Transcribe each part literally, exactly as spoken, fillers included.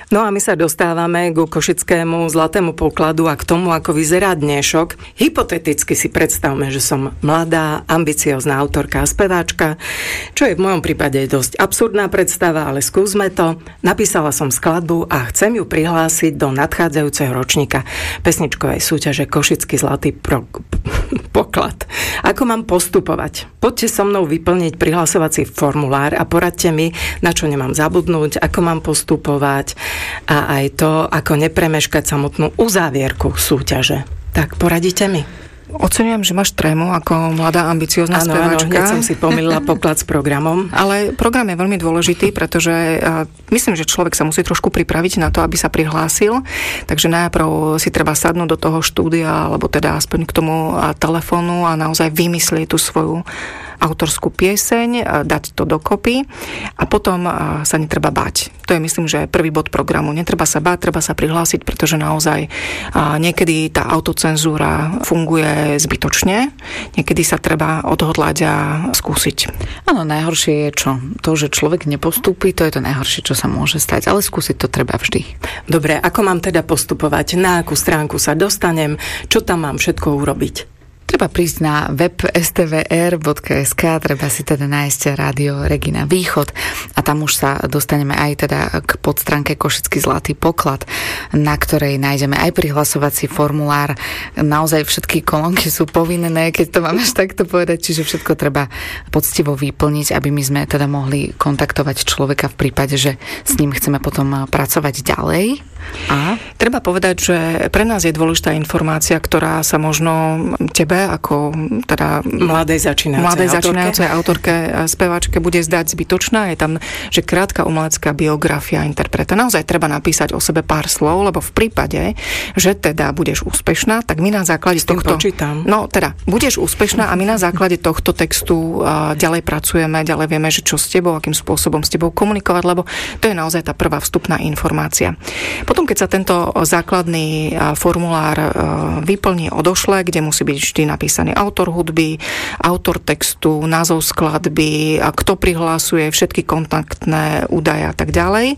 No a my sa dostávame ku košickému zlatému pokladu a k tomu, ako vyzerá dnešok. Hypoteticky si predstavme, že som mladá, ambiciózna autorka a speváčka, čo je v mojom prípade dosť absurdná predstava, ale skúsme to. Napísala som skladbu a chcem ju prihlásiť do nadchádzajúceho ročníka pesničkovej súťaže Košický zlatý pro... poklad. Ako mám postupovať? Poďte so mnou vyplniť prihlasovací formulár a poradte mi, na čo nemám zabudnúť, ako mám postupovať a aj to, ako nepremeškať samotnú uzávierku súťaže. Tak poradíte mi. Oceňujem, že máš trému ako mladá ambiciózna speváčka. Áno, hneď som si pomýlila poklad s programom. Ale program je veľmi dôležitý, pretože uh, myslím, že človek sa musí trošku pripraviť na to, aby sa prihlásil. Takže najprv si treba sadnúť do toho štúdia, alebo teda aspoň k tomu uh, telefónu a naozaj vymyslieť tú svoju autorskú pieseň, dať to dokopy a potom sa netreba báť. To je, myslím, že prvý bod programu. Netreba sa báť, treba sa prihlásiť, pretože naozaj niekedy tá autocenzúra funguje zbytočne. Niekedy sa treba odhodlať a skúsiť. Áno, najhoršie je čo? To, že človek nepostúpi, to je to najhoršie, čo sa môže stať, ale skúsiť to treba vždy. Dobre, ako mám teda postupovať? Na akú stránku sa dostanem? Čo tam mám všetko urobiť? Treba prísť na web es té vé er bodka es ká, treba si teda nájsť Rádio Regina Východ a tam už sa dostaneme aj teda k podstránke Košický zlatý poklad, na ktorej nájdeme aj prihlasovací formulár. Naozaj všetky kolónky sú povinné, keď to mám až takto povedať, čiže všetko treba poctivo vyplniť, aby my sme teda mohli kontaktovať človeka v prípade, že s ním chceme potom pracovať ďalej. A treba povedať, že pre nás je dôležitá informácia, ktorá sa možno tebe ako teda mladej začínajúcej, mladej autorke. začínajúcej autorke, speváčke bude zdať zbytočná. Je tam, že krátka umelecká biografia interpreta. Naozaj treba napísať o sebe pár slov, lebo v prípade, že teda budeš úspešná, tak my na základe tohto... počítam. No teda, budeš úspešná a my na základe tohto textu ďalej pracujeme, ďalej vieme, že čo s tebou, akým spôsobom s tebou komunikovať, lebo to je naozaj tá prvá vstupná informácia. Potom, keď sa tento základný formulár vyplní odošle, kde musí byť vždy napísaný autor hudby, autor textu, názov skladby, kto prihlásuje, všetky kontaktné údaje a tak ďalej,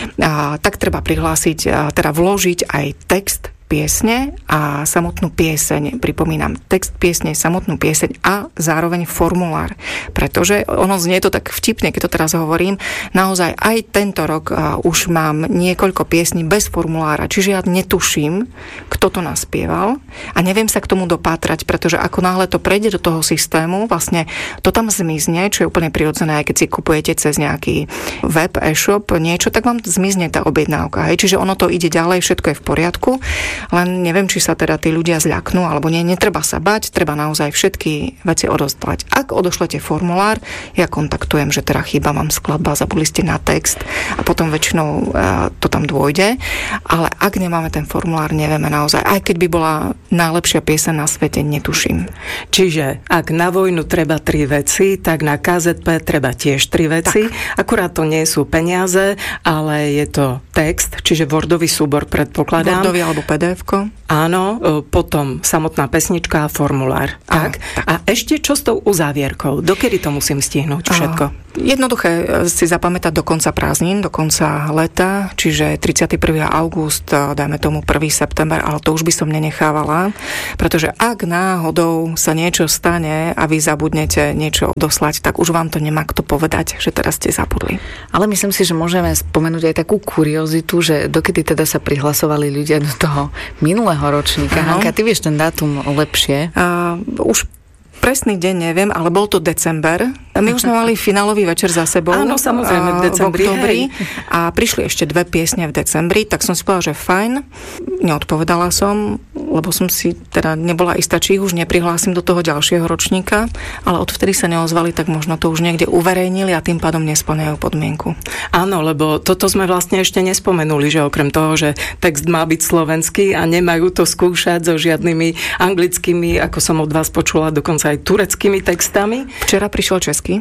tak treba prihlásiť, teda vložiť aj text piesne a samotnú pieseň. Pripomínam, text piesne, samotnú pieseň a zároveň formulár. Pretože ono znie to tak vtipne, keď to teraz hovorím, naozaj aj tento rok už mám niekoľko piesní bez formulára, čiže ja netuším, kto to naspieval a neviem sa k tomu dopátrať, pretože ako náhle to prejde do toho systému, vlastne to tam zmizne, čo je úplne prirodzené, aj keď si kupujete cez nejaký web, e-shop, niečo, tak vám zmizne tá objednávka. Hej? Čiže ono to ide ďalej, všetko je v poriadku. Len neviem, či sa teda tí ľudia zľaknú, alebo nie, netreba sa bať, treba naozaj všetky veci odozdať. Ak odošlete formulár, ja kontaktujem, že teda chýba vám skladba, zabudli ste na text a potom väčšinou to tam dôjde, ale ak nemáme ten formulár, nevieme naozaj, aj keď by bola najlepšia pieseň na svete, netuším. Čiže ak na vojnu treba tri veci, tak na ká zet pé treba tiež tri veci, tak. Akurát to nie sú peniaze, ale je to text, čiže Wordový súbor predpokladám. Wordový alebo pé dé efko. Áno, potom samotná pesnička a formulár. Tak. tak. A ešte čo s tou uzávierkou? Dokedy to musím stihnúť všetko? A, jednoduché si zapamätať do konca prázdnin, do konca leta, čiže tridsiateho prvého august, dajme tomu prvého september, ale to už by som nenechávala, pretože ak náhodou sa niečo stane a vy zabudnete niečo odoslať, tak už vám to nemá kto povedať, že teraz ste zabudli. Ale myslím si, že môžeme spomenúť aj takú kuriozitu, že dokedy teda sa prihlasovali ľudia do toho minulého ročníka. Aha. Hanka, ty vieš ten dátum lepšie? Uh, už presný deň neviem, ale bol to december. My už sme mali finálový večer za sebou. Áno, samozrejme, v decembri. V oktobri. A prišli ešte dve piesne v decembri, tak som si povedala, že fajn. Neodpovedala som, lebo som si teda nebola istá, či ich už neprihlásim do toho ďalšieho ročníka, ale odvtedy sa neozvali, tak možno to už niekde uverejnili a tým pádom nesplňajú podmienku. Áno, lebo toto sme vlastne ešte nespomenuli, že okrem toho, že text má byť slovenský a nemajú to skúšať so žiadnymi anglickými, ako som od vás počula, dokonca aj tureckými textami. Včera prišiel český.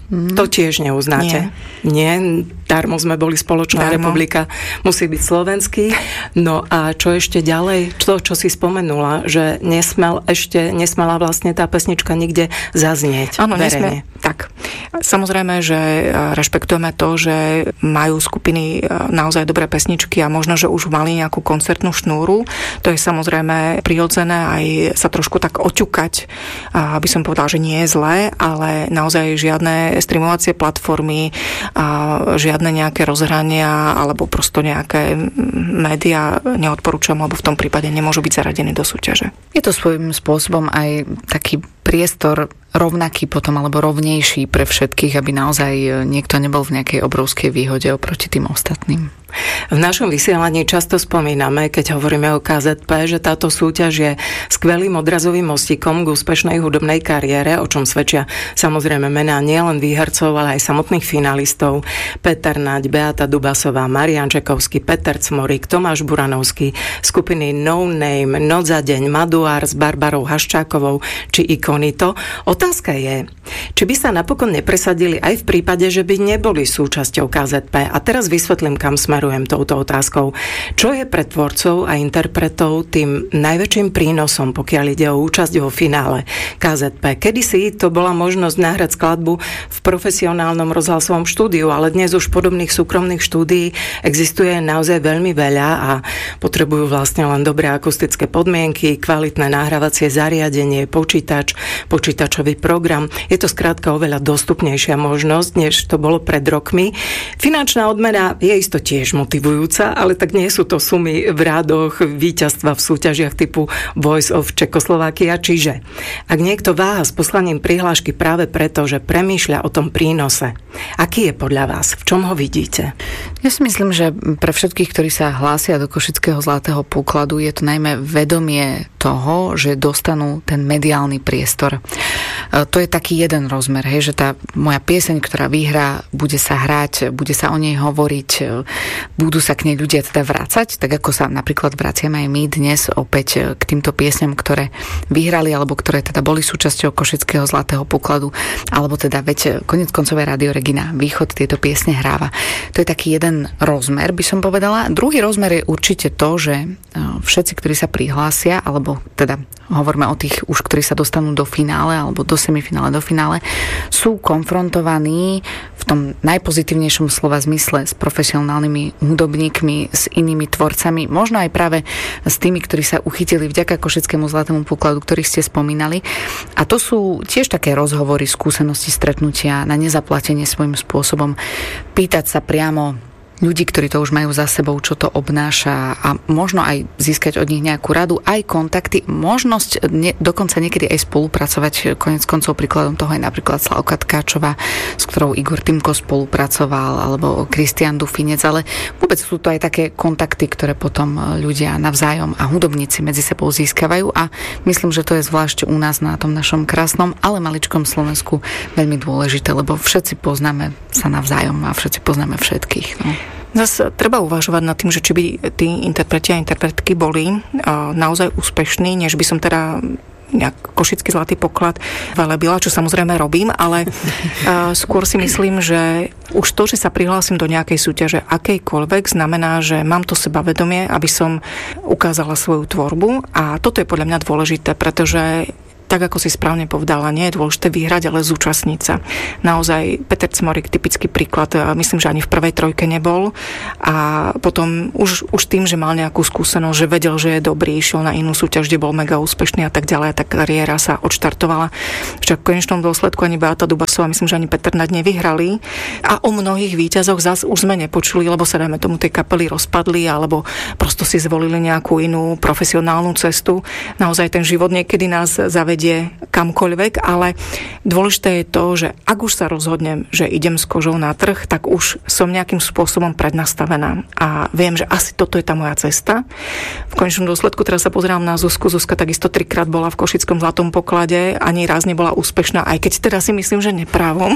Mm. To tiež neuznáte. Nie. Nie, darmo sme boli spoločná darmo. Republika, musí byť slovenský. No a čo ešte ďalej? To, čo si spomenula, že nesmel ešte, nesmela vlastne tá pesnička nikde zaznieť. Áno, nesmie. Tak. Samozrejme, že rešpektujeme to, že majú skupiny naozaj dobré pesničky a možno, že už mali nejakú koncertnú šnúru. To je samozrejme prirodzené aj sa trošku tak oťukať, aby som povedala, že nie je zlé, ale naozaj žiadne streamovacie platformy, a žiadne nejaké rozhrania alebo prosto nejaké médiá neodporúčam, lebo v tom prípade nemôžu byť zaradení do súťaže. Je to svojím spôsobom aj taký priestor rovnaký potom, alebo rovnejší pre všetkých, aby naozaj niekto nebol v nejakej obrovskej výhode oproti tým ostatným. V našom vysielaní často spomíname, keď hovoríme o ká zet pé, že táto súťaž je skvelým odrazovým mostíkom k úspešnej hudobnej kariére, o čom svedčia samozrejme mená nielen výhercov, ale aj samotných finalistov. Peter Naď, Beata Dubasová, Marián Čekovský, Peter Cmorík, Tomáš Buranovský, skupiny No Name, Noc za deň, Maduár s Barbarou Haščákovou či Ikonito. Otázka je, či by sa napokon nepresadili aj v prípade, že by neboli súčasťou ká zet pé. A teraz vysvetlím, kam smerujem touto otázkou. Čo je pre tvorcov a interpretov tým najväčším prínosom, pokiaľ ide o účasť vo finále ká zet pé? Kedysi to bola možnosť nahrať skladbu v profesionálnom rozhlasovom štúdiu, ale dnes už podobných súkromných štúdií existuje naozaj veľmi veľa a potrebujú vlastne len dobré akustické podmienky, kvalitné nahrávacie zariadenie, počítač, počítačový program. Je to skrátka oveľa dostupnejšia možnosť, než to bolo pred rokmi. Finančná odmena je isto tiež motivujúca, ale tak nie sú to sumy v rádoch víťazstva v súťažiach typu Voice of Czechoslovakia. Čiže ak niekto váha s poslaním prihlášky práve preto, že premýšľa o tom prínose, aký je podľa vás? V čom ho vidíte? Ja si myslím, že pre všetkých, ktorí sa hlásia do Košického zlatého pokladu, je to najmä vedomie toho, že dostanú ten mediálny priestor. To je taký jeden rozmer, hej, že tá moja pieseň, ktorá vyhrá, bude sa hrať, bude sa o nej hovoriť, budú sa k nej ľudia teda vracať, tak ako sa napríklad vraciame aj my dnes opäť k týmto piesňam, ktoré vyhrali, alebo ktoré teda boli súčasťou Košického zlatého pokladu, alebo teda veď koniec koncové Rádio Regina Východ tieto piesne hráva. To je taký jeden rozmer, by som povedala. Druhý rozmer je určite to, že všetci, ktorí sa prihlásia, alebo teda hovoríme o tých už, ktorí sa dostanú do finále alebo do semifinále, do finále, sú konfrontovaní v tom najpozitívnejšom slova zmysle s profesionálnymi hudobníkmi, s inými tvorcami, možno aj práve s tými, ktorí sa uchytili vďaka Košickému zlatému pokladu, ktorých ste spomínali. A to sú tiež také rozhovory, skúsenosti, stretnutia na nezaplatenie svojím spôsobom. Pýtať sa priamo ľudí, ktorí to už majú za sebou, čo to obnáša a možno aj získať od nich nejakú radu, aj kontakty, možnosť ne, dokonca niekedy aj spolupracovať. Konec koncov príkladom toho je napríklad Slavka Tkáčová, s ktorou Igor Timko spolupracoval, alebo Kristián Dufinec, ale vôbec sú to aj také kontakty, ktoré potom ľudia navzájom a hudobníci medzi sebou získavajú a myslím, že to je zvlášť u nás na tom našom krásnom, ale maličkom Slovensku veľmi dôležité, lebo všetci poznáme sa navzájom a všetci poznáme všetkých. No. Zase treba uvažovať nad tým, že či by tí interpreti a interpretky boli uh, naozaj úspešní, než by som teda nejak Košický zlatý poklad velebila, čo samozrejme robím, ale uh, skôr si myslím, že už to, že sa prihlásim do nejakej súťaže akejkoľvek, znamená, že mám to sebavedomie, aby som ukázala svoju tvorbu a toto je podľa mňa dôležité, pretože tak ako si správne povedala, nie je dôležité vyhrať, ale zúčastniť sa. Naozaj Peter Cmorík, typický príklad, myslím, že ani v prvej trojke nebol a potom už, už tým, že mal nejakú skúsenosť, že vedel, že je dobrý, išiel na inú súťaž, kde bol mega úspešný a tak ďalej, a tá kariéra sa odštartovala. Však v konečnom dôsledku ani Beata Dubasová, myslím, že ani Peter Naď nevyhrali a o mnohých víťazoch zas už sme nepočuli, lebo sa dajme tomu tej kapely rozpadli alebo prosto si zvolili nejakú inú profesionálnu cestu. Naozaj ten život niekedy nás zavedie kamkoľvek, ale dôležité je to, že ak už sa rozhodnem, že idem s kožou na trh, tak už som nejakým spôsobom prednastavená a viem, že asi toto je tá moja cesta. V konečnom dôsledku teraz sa pozerám na Zuzku. Zuzka takisto trikrát bola v Košickom zlatom poklade, ani raz nebola úspešná, aj keď teraz si myslím, že neprávom.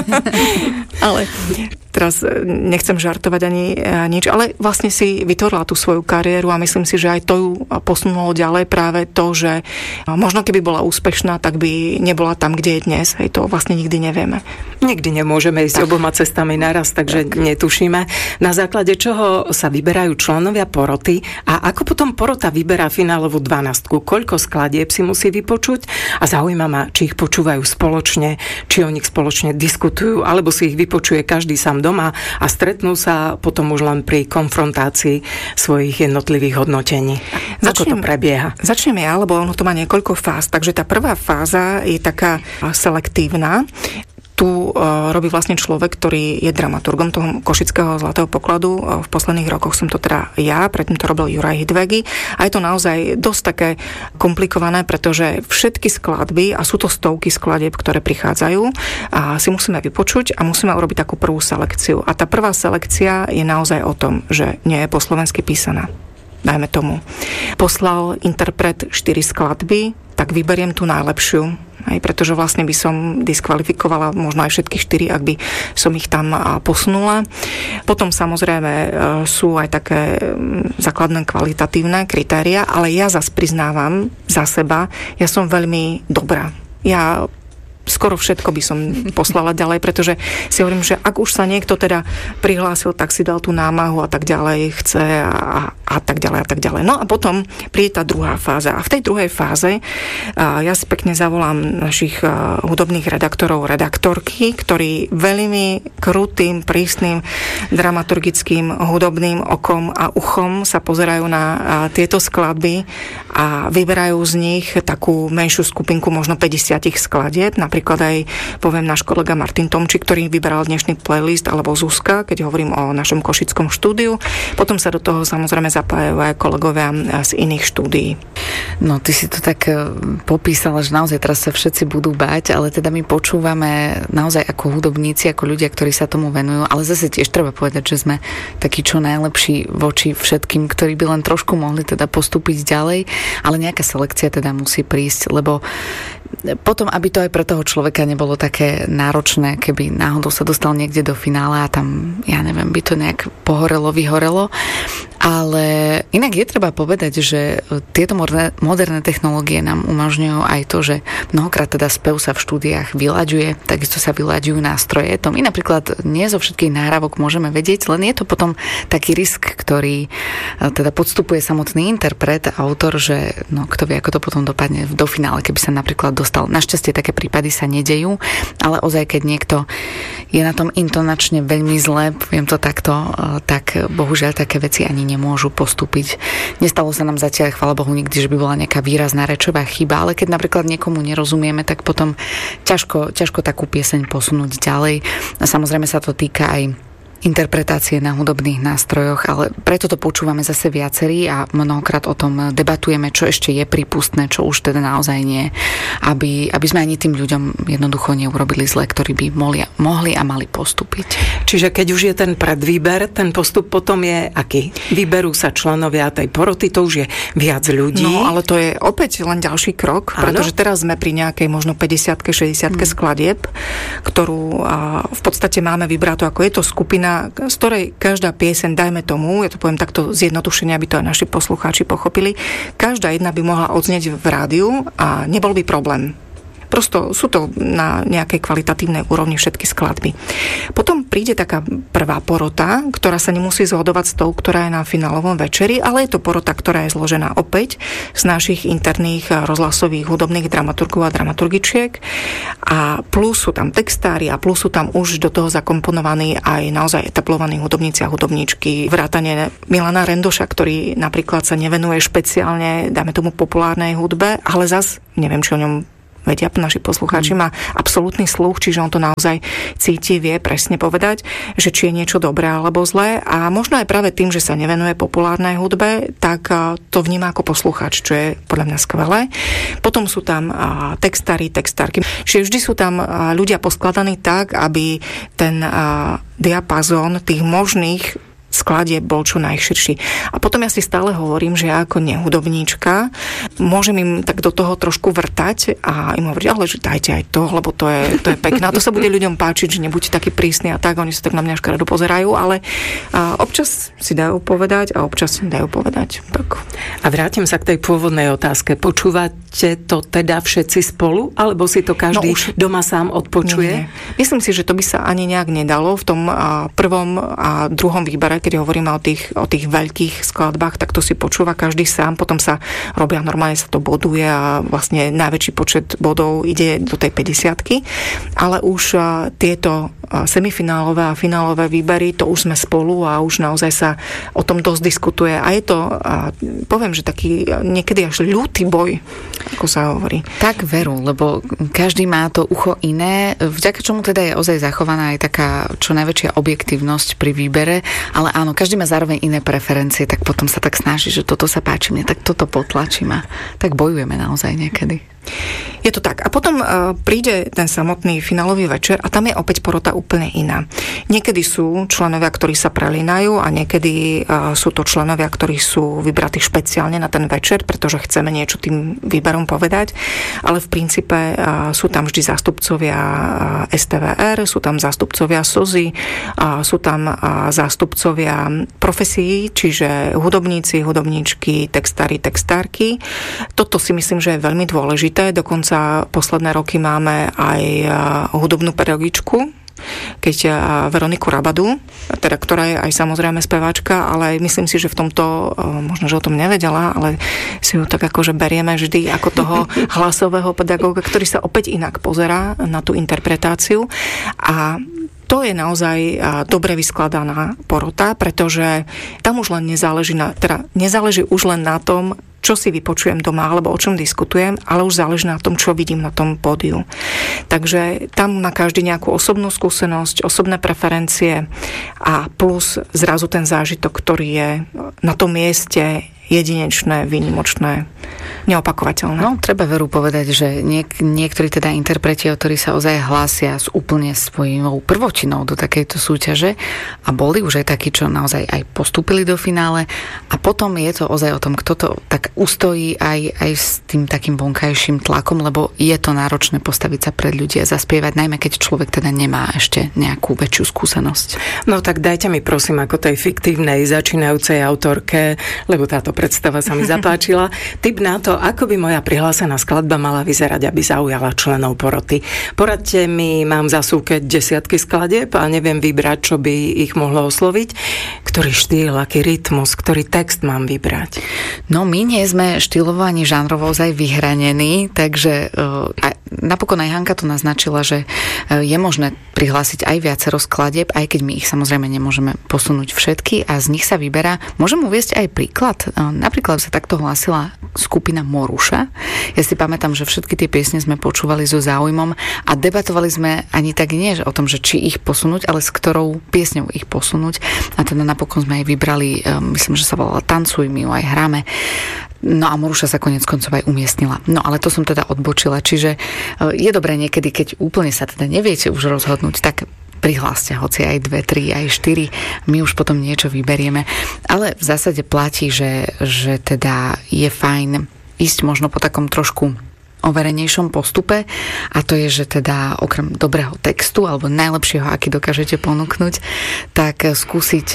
Ale teraz nechcem žartovať ani nič, ale vlastne si vytvorila tú svoju kariéru a myslím si, že aj to ju posunulo ďalej práve to, že možno keby bola úspešná, úspešná, tak by nebola tam, kde je dnes. Hej, to vlastne nikdy nevieme. Nikdy nemôžeme ísť tak oboma cestami naraz, takže tak netušíme. Na základe čoho sa vyberajú členovia poroty a ako potom porota vyberá finálovú dvanástku? Koľko skladieb si musí vypočuť? A zaujíma ma, či ich počúvajú spoločne, či o nich spoločne diskutujú, alebo si ich vypočuje každý sám doma a stretnú sa potom už len pri konfrontácii svojich jednotlivých hodnotení. Ako to prebieha? Začnem ja, lebo ono to má niekoľko fáz. Takže tá prvá fáza je taká selektívna. Tu uh, robí vlastne človek, ktorý je dramaturgom toho Košického zlatého pokladu. Uh, v posledných rokoch som to teda ja, predtým to robil Juraj Hidvegi. A je to naozaj dosť také komplikované, pretože všetky skladby, a sú to stovky skladieb, ktoré prichádzajú, a si musíme vypočuť a musíme urobiť takú prvú selekciu. A tá prvá selekcia je naozaj o tom, že nie je po slovensky písaná. Dajme tomu. Poslal interpret štyri skladby, tak vyberiem tú najlepšiu. Aj pretože vlastne by som diskvalifikovala možno aj všetky štyri, ak by som ich tam posunula. Potom samozrejme sú aj také základné kvalitatívne kritéria, ale ja zas priznávam za seba, ja som veľmi dobrá. Ja skoro všetko by som poslala ďalej, pretože si hovorím, že ak už sa niekto teda prihlásil, tak si dal tú námahu a tak ďalej, chce a, a tak ďalej a tak ďalej. No a potom príde tá druhá fáza. A v tej druhej fáze ja si pekne zavolám našich hudobných redaktorov, redaktorky, ktorí veľmi krutým, prísnym, dramaturgickým, hudobným okom a uchom sa pozerajú na tieto skladby a vyberajú z nich takú menšiu skupinku, možno päťdesiat skladieb. Napríklad aj, poviem, náš kolega Martin Tomčík, ktorý vyberal dnešný playlist, alebo Zuzka, keď hovorím o našom košickom štúdiu. Potom sa do toho samozrejme zapájajú aj kolegovia z iných štúdií. No, ty si to tak popísala, že naozaj teraz sa všetci budú báť, ale teda my počúvame naozaj ako hudobníci, ako ľudia, ktorí sa tomu venujú, ale zase tiež treba povedať, že sme takí čo najlepší voči všetkým, ktorí by len trošku mohli teda postúpiť ďalej, ale nejaká selekcia teda musí prísť, lebo potom, aby to aj pre toho človeka nebolo také náročné, keby náhodou sa dostal niekde do finále a tam, ja neviem, by to nejak pohorelo, vyhorelo. Ale inak je treba povedať, že tieto moderné technológie nám umožňujú aj to, že mnohokrát teda spev sa v štúdiách vyľaďuje, takisto sa vyľaďujú nástroje. To my napríklad nie zo všetkých nahrávok môžeme vedieť, len je to potom taký risk, ktorý teda podstupuje samotný interpret, autor, že no kto vie, ako to potom dopadne do finále, keby sa napríklad dostal. Našťastie také prípady sa nedejú, ale ozaj, keď niekto je na tom intonačne veľmi zle, poviem to takto, tak bohužiaľ také veci ani nemôžu postúpiť. Nestalo sa nám zatiaľ, chvála Bohu, nikdy, že by bola nejaká výrazná rečová chyba, ale keď napríklad niekomu nerozumieme, tak potom ťažko, ťažko takú pieseň posunúť ďalej. A samozrejme sa to týka aj interpretácie na hudobných nástrojoch, ale preto to počúvame zase viacerí a mnohokrát o tom debatujeme, čo ešte je prípustné, čo už teda naozaj nie, aby, aby sme ani tým ľuďom jednoducho neurobili zle, ktorí by mohli, mohli a mali postúpiť. Čiže keď už je ten predvýber, ten postup potom je aký? Vyberú sa členovia tej poroty, to už je viac ľudí. No, ale to je opäť len ďalší krok, ano? Pretože teraz sme pri nejakej možno päťdesiatke, šesťdesiatke hmm. skladieb, ktorú a, v podstate máme vybrať, ako je to skupina, z ktorej každá pieseň, dajme tomu, ja to poviem takto zjednodušene, aby to aj naši poslucháči pochopili, každá jedna by mohla odznieť v rádiu a nebol by problém. Prosto sú to na nejakej kvalitatívnej úrovni všetky skladby. Potom príde taká prvá porota, ktorá sa nemusí zhodovať s tou, ktorá je na finálovom večeri, ale je to porota, ktorá je zložená opäť z našich interných rozhlasových hudobných dramaturgov a dramaturgičiek. A plus sú tam textári a plus sú tam už do toho zakomponovaní aj naozaj etablovaní hudobníci a hudobníčky. Vrátane Milana Rendoša, ktorý napríklad sa nevenuje špeciálne, dáme tomu, populárnej hudbe, ale zas neviem, či o ňom vedia naši poslucháči, má absolútny sluch, čiže on to naozaj cíti, vie presne povedať, že či je niečo dobré alebo zlé a možno aj práve tým, že sa nevenuje populárnej hudbe, tak to vníma ako poslucháč, čo je podľa mňa skvelé. Potom sú tam textári, textárky. Čiže vždy sú tam ľudia poskladaní tak, aby ten diapazón tých možných skladie bol čo najširší. A potom ja si stále hovorím, že ja ako nehudobníčka môžem im tak do toho trošku vrtať a im hovoriť, ale že dajte aj to, lebo to je, to je pekné. A to sa bude ľuďom páčiť, že nebuďte takí prísni a tak, oni sa tak na mňa škaredo pozerajú, ale a občas si dajú povedať a občas si dajú povedať. Tak. A vrátim sa k tej pôvodnej otázke. Počúvať ste to teda všetci spolu, alebo si to každý no už doma sám odpočuje? Nie, nie. Myslím si, že to by sa ani nejak nedalo. V tom prvom a druhom výbere, keď hovoríme o tých, o tých veľkých skladbách, tak to si počúva každý sám, potom sa robia, normálne sa to boduje a vlastne najväčší počet bodov ide do tej päťdesiatky, ale už tieto semifinálové a finálové výbery, to už sme spolu a už naozaj sa o tom dosť diskutuje. A je to, a poviem, že taký niekedy až ľutý boj, ako sa hovorí. Tak veru, lebo každý má to ucho iné, vďaka čomu teda je ozaj zachovaná aj taká čo najväčšia objektívnosť pri výbere, ale áno, každý má zároveň iné preferencie, tak potom sa tak snaží, že toto sa páči mne, tak toto potlačím a tak bojujeme naozaj niekedy. Je to tak. A potom uh, príde ten samotný finálový večer a tam je opäť porota úplne iná. Niekedy sú členovia, ktorí sa prelínajú a niekedy uh, sú to členovia, ktorí sú vybratí špeciálne na ten večer, pretože chceme niečo tým výberom povedať. Ale v princípe uh, sú tam vždy zástupcovia uh, es té vé er, sú tam zástupcovia es o zet, uh, sú tam uh, zástupcovia profesií, čiže hudobníci, hudobníčky, textári, textárky. Toto si myslím, že je veľmi dôležité. Dokonca posledné roky máme aj hudobnú pedagogičku, keď Veroniku Rabadu, teda, ktorá je aj samozrejme speváčka, ale myslím si, že v tomto, možno, že o tom nevedela, ale si ju tak akože berieme vždy ako toho hlasového pedagóga, ktorý sa opäť inak pozerá na tú interpretáciu. A to je naozaj dobre vyskladaná porota, pretože tam už len nezáleží na, teda nezáleží už len na tom, čo si vypočujem doma, alebo o čom diskutujem, ale už záleží na tom, čo vidím na tom pódiu. Takže tam má každý nejakú osobnú skúsenosť, osobné preferencie a plus zrazu ten zážitok, ktorý je na tom mieste jedinečné, výnimočné, neopakovateľné. No, treba veru povedať, že niek- niektorí teda interpreti, ktorí sa ozaj hlásia s úplne svojou prvočinou do takejto súťaže a boli už aj takí, čo naozaj aj postúpili do finále a potom je to ozaj o tom, kto to tak ustojí aj, aj s tým takým vonkajším tlakom, lebo je to náročné postaviť sa pred ľudí a zaspievať, najmä keď človek teda nemá ešte nejakú väčšiu skúsenosť. No tak dajte mi prosím ako tej fiktívnej začínajúcej autorke, lebo táto predstava sa mi zapáčila, tip na to, ako by moja prihlásená skladba mala vyzerať, aby zaujala členov poroty. Poradte mi, mám v zasúke desiatky skladieb a neviem vybrať, čo by ich mohlo osloviť. Ktorý štýl, aký rytmus, ktorý text mám vybrať? No my nie sme štýlovo ani žánrovo ozaj vyhranení, takže uh, napokon aj Hanka to naznačila, že uh, je možné prihlásiť aj viacero skladieb, aj keď my ich samozrejme nemôžeme posunúť všetky a z nich sa vyberá. Môžem uviesť aj príklad. Uh, napríklad sa takto hlásila skupina Moruša. Ja si pamätám, že všetky tie piesne sme počúvali so záujmom a debatovali sme ani tak nie o tom, že či ich posunúť, ale s ktorou piesňou ich posunúť. A teda napokon sme aj vybrali, myslím, že sa volala Tancuj, my ju aj hráme. No a Moruša sa konec koncov aj umiestnila. No ale to som teda odbočila. Čiže je dobré niekedy, keď úplne sa teda neviete už rozhodnúť, tak prihláste hoci aj dve, tri, aj štyri, my už potom niečo vyberieme. Ale v zásade platí, že, že teda je fajn ísť možno po takom trošku overenejšom postupe a to je, že teda okrem dobrého textu alebo najlepšieho, aký dokážete ponúknuť, tak skúsiť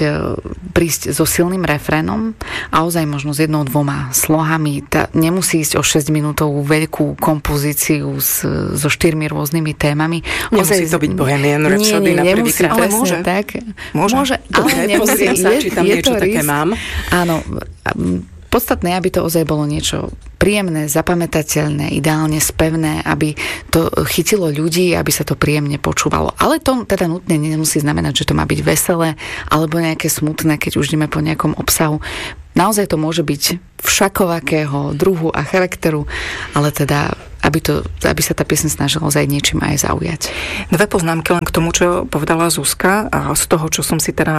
prísť so silným refrénom a ozaj možno s jednou, dvoma slohami. Tá, nemusí ísť o šesť minútovú veľkú kompozíciu s, so štyrmi rôznymi témami. Nemusí ozaj, to byť Bohemian Rhapsody na prvýkrát. Ale môže. Tak. Môže. môže ale nemusí. Sa, či tam je, niečo je také mám. Áno. Podstatné, aby to ozaj bolo niečo príjemné, zapamätateľné, ideálne spevné, aby to chytilo ľudí, aby sa to príjemne počúvalo. Ale to teda nutne nemusí znamenať, že to má byť veselé alebo nejaké smutné, keď už ideme po nejakom obsahu. Naozaj to môže byť všakovakého druhu a charakteru, ale teda aby, to, aby sa tá piesň snažila ozaj niečím aj zaujať. Dve poznámky len k tomu, čo povedala Zuzka, a z toho, čo som si teda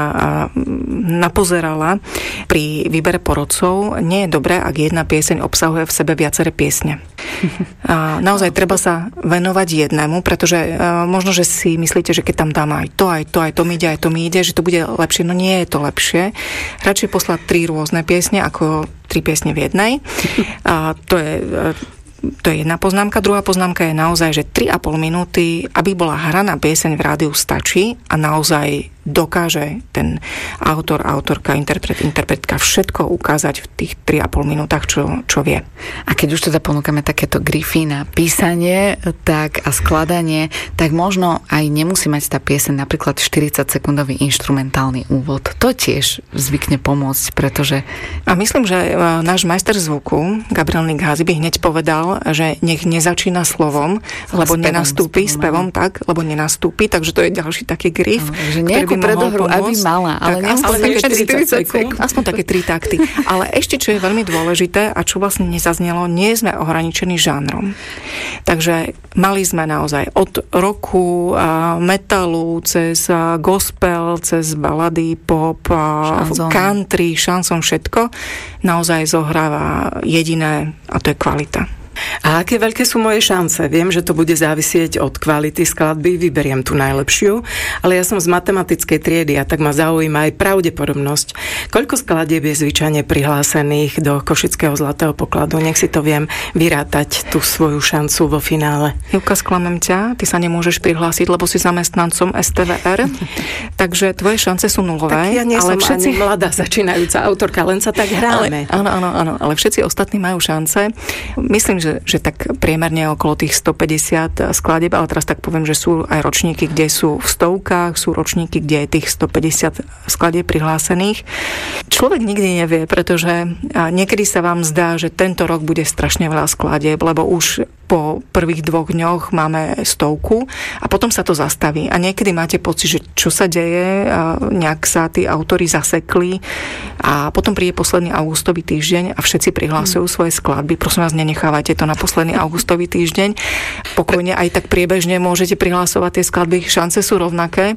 napozerala pri výbere porodcov, nie je dobré, ak jedna pieseň obsahuje v sebe viaceré piesne. A naozaj treba sa venovať jednému, pretože možno, že si myslíte, že keď tam dám aj to, aj to, aj to mi ide, aj to mi ide, že to bude lepšie. No nie je to lepšie. Radšej poslať tri rôzne piesne, ako tri piesne v jednej. A to je To je jedna poznámka. Druhá poznámka je naozaj, že tri a pol minúty, aby bola hraná pieseň v rádiu, stačí a naozaj dokáže ten autor, autorka, interpret, interpretka všetko ukázať v tých tri a pol minútach, čo, čo vie. A keď už teda ponúkame takéto grify na písanie tak a skladanie, tak možno aj nemusí mať tá pieseň napríklad štyridsaťsekundový inštrumentálny úvod. To tiež zvykne pomôcť, pretože... A myslím, že náš majster zvuku, Gabriel Nik-Hazy, by hneď povedal, že nech nezačína slovom, lebo spevom, nenastúpi, spevom, spevom tak, lebo nenastúpi, takže to je ďalší taký grif, no, predohru, aby mala, ale nemusí štyridsať sekúnd. Aspoň také tri takty. Ale ešte, čo je veľmi dôležité a čo vlastne nezaznelo, nie sme ohraničení žánrom. Takže mali sme naozaj od roku metalu cez gospel, cez balady, pop, šanzón, country, šanson, všetko naozaj zohráva jediné a to je kvalita. A aké veľké sú moje šance? Viem, že to bude závisieť od kvality skladby, vyberiem tú najlepšiu, ale ja som z matematickej triedy a tak ma zaujíma aj pravdepodobnosť. Koľko skladieb je zvyčajne prihlásených do Košického zlatého pokladu? Nech si to viem vyrátať, tú svoju šancu vo finále. Júka, sklamem ťa, ty sa nemôžeš prihlásiť, lebo si zamestnancom es té vé er, takže tvoje šance sú nulové. Tak ja nie ale som všetci... ani mladá začínajúca autorka, len sa tak hráme. Ale, áno, áno, áno, ale všetci ostatní majú šance. Myslím, že, že tak priemerne okolo tých stopäťdesiat skladieb, ale teraz tak poviem, že sú aj ročníky, kde sú v stovkách, sú ročníky, kde je tých stopäťdesiat skladieb prihlásených. Človek nikdy nevie, pretože niekedy sa vám zdá, že tento rok bude strašne veľa skladieb, lebo už po prvých dvoch dňoch máme stovku a potom sa to zastaví. A niekedy máte pocit, že čo sa deje, nejak sa tí autori zasekli a potom príde posledný augustový týždeň a všetci prihlásujú svoje skladby. Prosím vás, nenechávajte to na posledný augustový týždeň. Pokojne aj tak priebežne môžete prihlásovať tie skladby, šance sú rovnaké.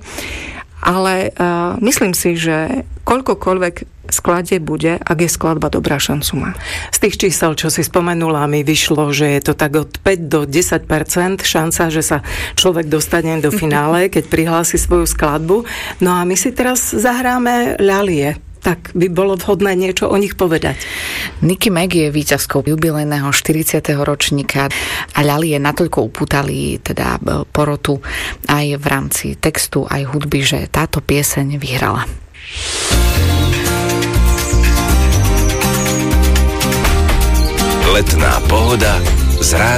Ale uh, myslím si, že koľkokoľvek skladie bude, ak je skladba dobrá, šancu má. Z tých čísel, čo si spomenula, mi vyšlo, že je to tak od päť do desať percent šanca, že sa človek dostane do finále, keď prihlási svoju skladbu. No a my si teraz zahráme Ľalie. Tak by bolo vhodné niečo o nich povedať. Nicky Mac je víťazkou jubilejného štyridsiateho ročníka a Ľalie natoľko upútali teda porotu aj v rámci textu, aj hudby, že táto pieseň vyhrala. Letná pohoda z